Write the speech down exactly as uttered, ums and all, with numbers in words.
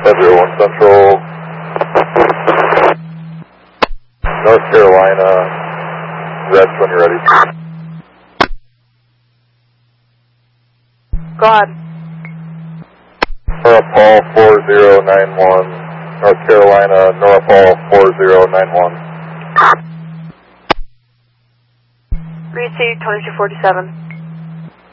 zero one Central, North Carolina, rest when you're ready. Go ahead. Nora Paul four zero nine one, North Carolina, Nora Paul four zero nine one. Read C twenty-two forty-seven.